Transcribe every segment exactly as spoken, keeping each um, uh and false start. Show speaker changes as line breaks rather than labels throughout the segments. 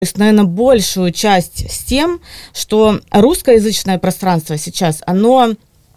То есть, наверное, большую часть с тем, что русскоязычное пространство сейчас, оно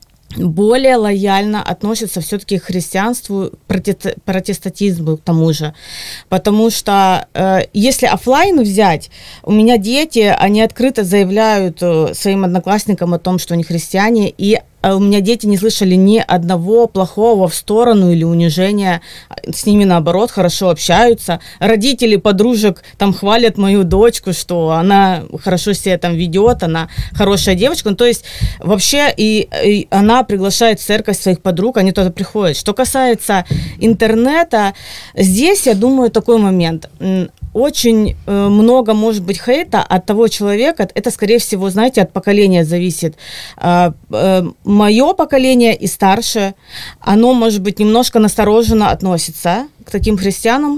более лояльно относится все-таки к христианству, проте- протестантизму к тому же. Потому что э, если офлайн взять, у меня дети, они открыто заявляют э, своим одноклассникам о том, что они христиане, и у меня дети не слышали ни одного плохого в сторону или унижения. С ними, наоборот, хорошо общаются. Родители подружек там хвалят мою дочку, что она хорошо себя там ведет, она хорошая девочка. Ну, то есть вообще и, и она приглашает в церковь своих подруг, они туда приходят. Что касается интернета, здесь, я думаю, такой момент. Очень э, много может быть хейта от того человека, это, скорее всего, знаете, от поколения зависит. Э, э, мое поколение и старше, оно, может быть, немножко настороженно относится к таким христианам,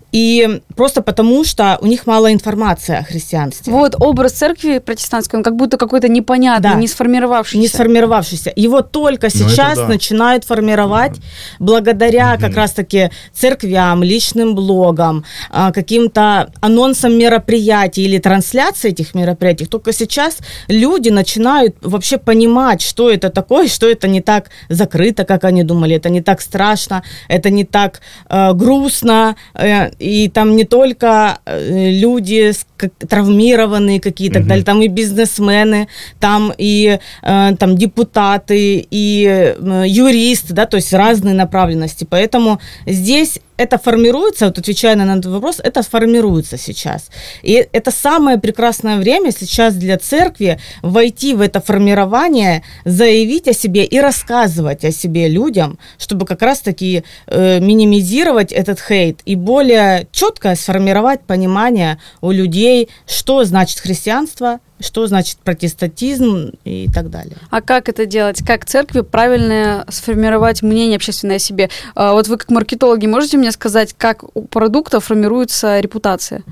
и просто потому, что у них мало информации о христианстве.
Вот образ церкви протестантской, он как будто какой-то непонятный,
да.
не сформировавшийся.
Не сформировавшийся. Его только сейчас да. начинают формировать благодаря mm-hmm. как раз-таки церквям, личным блогам, каким-то анонсам мероприятий или трансляции этих мероприятий. Только сейчас люди начинают вообще понимать, что это такое, что это не так закрыто, как они думали, это не так страшно, это не так э, грустно, э, и там не только э, люди как, травмированные какие-то, mm-hmm. далее, там и бизнесмены, там и э, там депутаты, и э, юристы, да, то есть разные направленности. Поэтому здесь это формируется, вот отвечая на этот вопрос, это формируется сейчас. И это самое прекрасное время сейчас для церкви войти в это формирование, заявить о себе и рассказывать о себе людям, чтобы как раз-таки э, минимизировать этот хейт и более четко сформировать понимание у людей, что значит христианство, что значит протестантизм и так далее.
А как это делать? Как церкви правильно сформировать мнение общественное о себе? Вот вы как маркетологи можете мне сказать, как у продукта формируется репутация?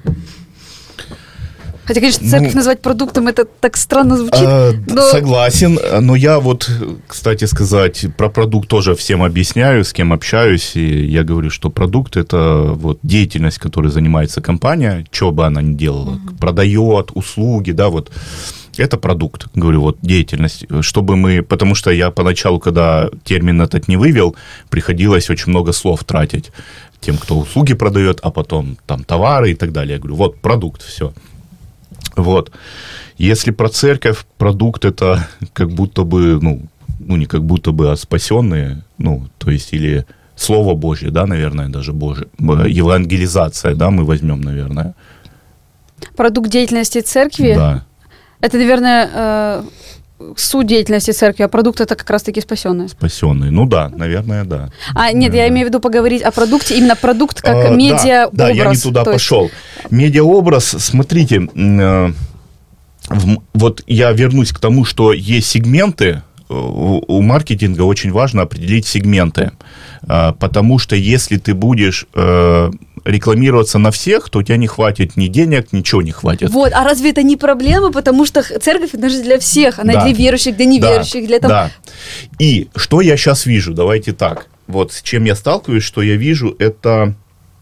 Хотя, конечно, церковь ну, назвать продуктом, это так странно звучит.
А, но... Согласен, но я вот, кстати сказать, про продукт тоже всем объясняю, с кем общаюсь, и я говорю, что продукт – это вот деятельность, которой занимается компания, что бы она ни делала, mm-hmm. продает услуги, да, вот. Это продукт, говорю, вот деятельность, чтобы мы, потому что я поначалу, когда термин этот не вывел, приходилось очень много слов тратить тем, кто услуги продает, а потом там товары и так далее. Я говорю, вот продукт, все. Вот. Если про церковь, продукт это как будто бы, ну, ну, не как будто бы, а спасенные, ну, то есть, или Слово Божье, да, наверное, даже Божье, евангелизация, да, мы возьмем, наверное.
Продукт деятельности церкви?
Да.
Это, наверное, суть деятельности церкви, а продукт это как раз-таки спасенные.
Спасенные, ну да, наверное, да.
А, нет,
наверное.
Я имею в виду поговорить о продукте, именно продукт как а, медиа-образ.
Да, да, я не туда
то
пошел.
Есть...
Медиа-образ, смотрите, э, в, вот я вернусь к тому, что есть сегменты, у, у маркетинга очень важно определить сегменты, э, потому что если ты будешь... Э, рекламироваться на всех, то у тебя не хватит ни денег, ничего не хватит.
Вот, а разве это не проблема? Потому что церковь, она же для всех, она да. для верующих, для неверующих,
да.
для того...
Да. И что я сейчас вижу? Давайте так. Вот с чем я сталкиваюсь, что я вижу, это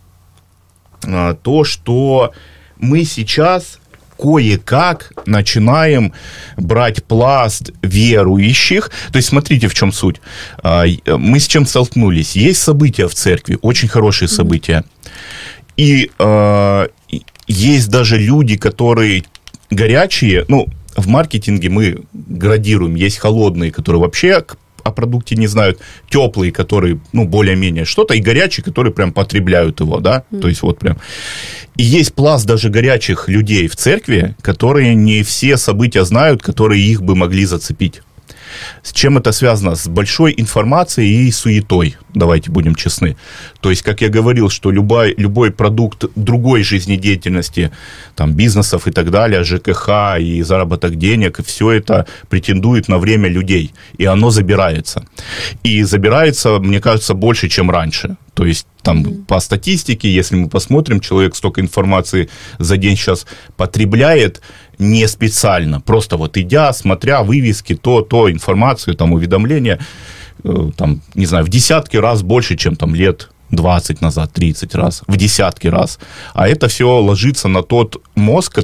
а, то, что мы сейчас кое-как начинаем брать пласт верующих. То есть, смотрите, в чем суть. А, мы с чем столкнулись? Есть события в церкви, очень хорошие события. И э, есть даже люди, которые горячие, ну, в маркетинге мы градируем, есть холодные, которые вообще о продукте не знают, теплые, которые, ну, более-менее что-то, и горячие, которые прям потребляют его, да, mm. то есть вот прям. И есть пласт даже горячих людей в церкви, которые не все события знают, которые их бы могли зацепить. С чем это связано? С большой информацией и суетой, давайте будем честны. То есть, как я говорил, что любой, любой продукт другой жизнедеятельности, там, бизнесов и так далее, ЖКХ и заработок денег, и все это претендует на время людей, и оно забирается. И забирается, мне кажется, больше, чем раньше. То есть, там, mm-hmm. по статистике, если мы посмотрим, человек столько информации за день сейчас потребляет не специально, просто вот идя, смотря вывески, то, то, информацию, там, уведомления, э, там, не знаю, в десятки раз больше, чем там лет двадцать назад, тридцать раз, в десятки раз. А это все ложится на тот мозг,